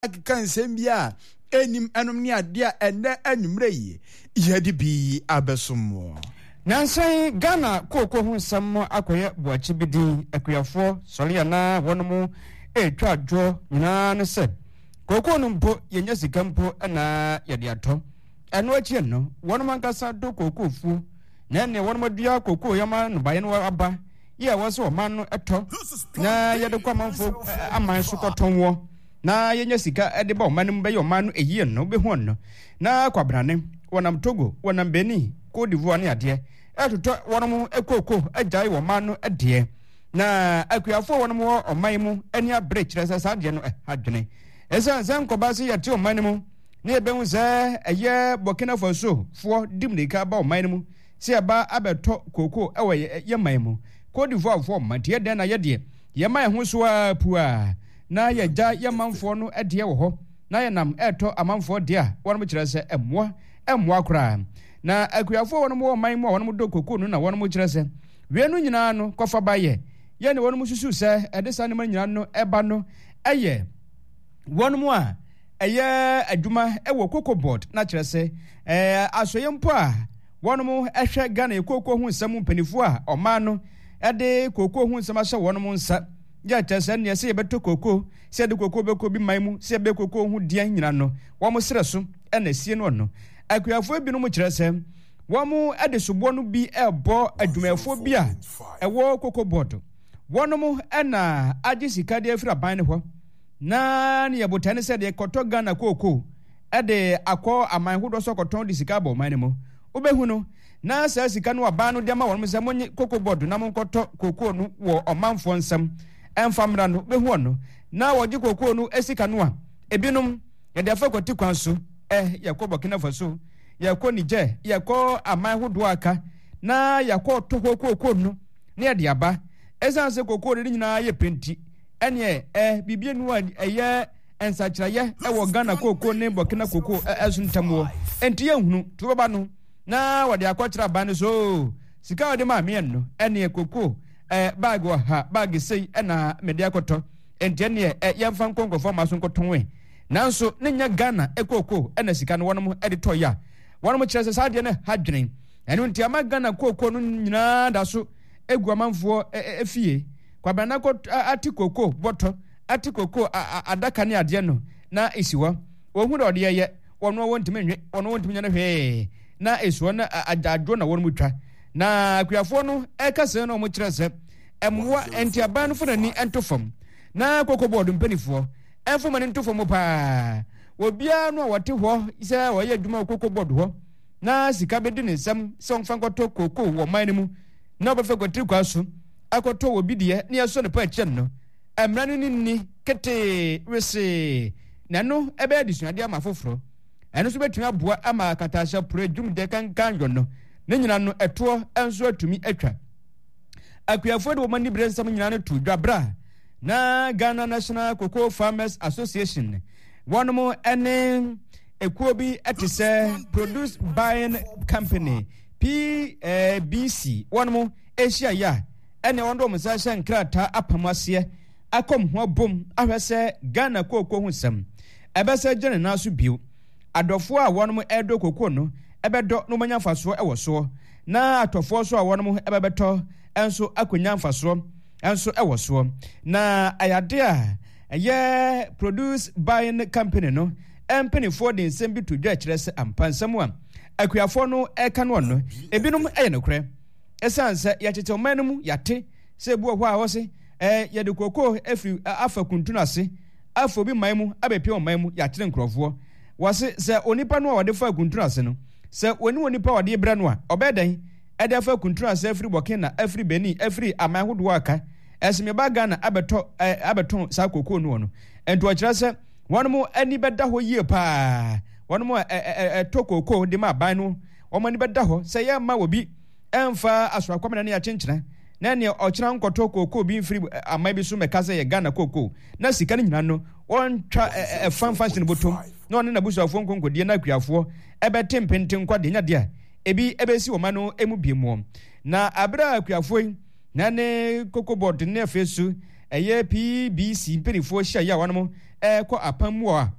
kan sembia enim enom ni adea ene anwumre yi yedi bi abesomo Nansai Ghana koko hu nsam akoye boachi bidi akuyafo soriya na wonomu etwa adwo nyina no se koko no mpo yenya sika mpo na yede ato eno achi no wonomu ankasa do koko fu na ne wonomu dua koko yama no baye no aba ye wose o man no eto na yede kwamanfo aman so kotonwo na yenya sika ede ba o man be yo man no eyi no be hu no na kwabrane wonam Togo wonam Benin Côte d'Ivoire ne ade etoto wonomu ekoko agyae wo man no ade na akuyafo wonomu oman mu ani abre kire sasa ade no adwene esa nkoba se yate oman mu ne ebehu za eye Burkina Faso fo dimnika ba oman mu se aba abeto koko ewe ye man mu Côte d'Ivoire fo mate de na ye de ye man ho so apua na ye gya ye manfo no ade wo ho na ye nam eto amanfo de a wonomu kire se emmoa kra na akuyafo wonomu oman mu wonomu do koko no na wonomu kire se wienu nyina no kofa baye ye ne wonomu susu se edesa ne man nyina no eba no eye wonomu a eye adwuma ewo koko board na kire se asoye mpo a wonomu ehwe Ghana ekoko hu nsam mpanifo a oman no ede koko hu nsam ahye wonomu nsa ya tese ne se yebeto koko se de koko be ko bi man mu se be koko hu dia nyina no wo mo sere so na sie no no akuyafo bi no mu kire se wo mu ade sobo no bi ebo adwumafo bi a ewo koko board wono mu na agi sika de afira ban ne ho na ne yebotane se de koto Ghana koko ade akọ aman hodo so koton de sika bo man ne mu obehu no na sa sika no aban no de ma wono se monye koko board na mon koto koko no wo omanfo nsam enfamra no behu no na wogi koko no esika no a ebinom ye de afa kwati kwan so yakọ Burkina Faso yakọ Niger yakọ aman hodo aka na yakọ to koko no ne ya de aba esanse koko de nyina ye penti ene bibie nu eye ensachiraye ewo Ghana koko ne Burkina koko esuntamwo enti ye hunu to baba no na wode akọchira ban so sika wode ma me no ene koko bag wa ha bag sei na mede akoto enti ene yemfa nkonkofo maso nkotonwe nanso nenya Ghana ekoko ena sika no wonom edito ya wonom kire se de ne hadwenen enu ntia ma Ghana koko no nyina da so egu amanfo efie kwabana ko atikoko boto atikoko adaka ne ade no na esiwa ohun de ode ye wono wontime nwe wono wontime nya na hwe na esiwa na adadwo na wonom twa na akuyafo no ekase no mo kire se emwa entia ban no fo ni entofam na koko board mpanifo enfo mane ntofo mo pa obia no wote ho ise wo ye adwuma koko board ho na sika bedi ne nsam se onfa nkoto koko wo man mu na obefe kwatiri kwaso akoto wo bidie ne yeso ne pa chen no emra no ni kete wese na no ebe adisuade ama foforo eno so betumi aboa ama katasha projum de kankan no ne nyina no eto enso atumi atwa akuyafo de wo mani bre nsam nyina no tu dwabra na Ghana National Cocoa Farmers Association one more ene ekuobi etise Produce Buying Company PBC one more Asia ya ene wondo musasha nkrata apamase akom ho bom ahwese Ghana cocoa hunsam ebese gene na so bio adofo a one more edo cocoa no ebedo no manyafaso ewo so na atofo so a one more ebebeto enso akonyanfaso enso ewo so na ayade a ye Produce Buying Company no empenifo de nsem bi to dwa kire se ampansam a akuyafo no eka no ebinom eye nokre esanse ya tete omanum yate se bu ho a wo se ye de koko afri afa kuntuna se afo bi manmu abepie omanmu yate nkrofo wo se onipa no wode fa kuntuna se no se oni onipa wode bra no a obedan ede fa kuntuna se afri Burkina afri Benin afri aman hodo aka esime ba Ghana abeton sa koko no ento kire se wonomu ani beda ho yie pa wonomu tokoko de ma ban no omani beda ho se ye ma obi emfa asora kwamena ne ya chenchena na ne okira nkoto koko bi mfiri amai bi so meka se ye Ghana koko na sika ne nyina no won twa fan fashion botom na one na busu afo nkonkodie na akuafo ebete mpente nkwade nya de ebi ebesi wo ma no emu biemu na abra akuafo na ne koko board ne fesu ɛyɛ PBC mpanyinfoɔ hyia yɛ a wɔn ɛkɔ apam mu a